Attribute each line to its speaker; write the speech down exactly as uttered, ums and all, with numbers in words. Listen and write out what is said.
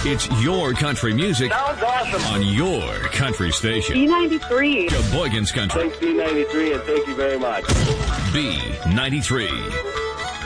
Speaker 1: It's your country music
Speaker 2: Sounds awesome.
Speaker 1: on your country station.
Speaker 3: B ninety-three.
Speaker 1: Sheboygan's Country.
Speaker 2: Thanks, B ninety-three, and thank you very much.
Speaker 1: B ninety-three.